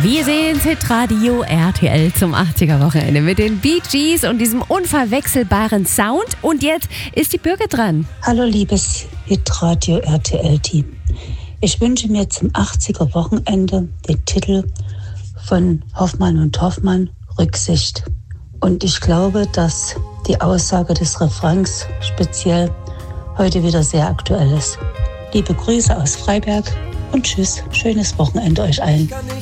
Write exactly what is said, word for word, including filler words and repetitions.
Wir sehen Hitradio R T L zum achtziger-Wochenende mit den Bee Gees und diesem unverwechselbaren Sound. Und jetzt ist die Birgit dran. Hallo liebes Hitradio R T L-Team. Ich wünsche mir zum achtziger-Wochenende den Titel von Hoffmann und Hoffmann, Rücksicht. Und ich glaube, dass die Aussage des Refrains speziell heute wieder sehr aktuell ist. Liebe Grüße aus Freiberg und tschüss, schönes Wochenende euch allen.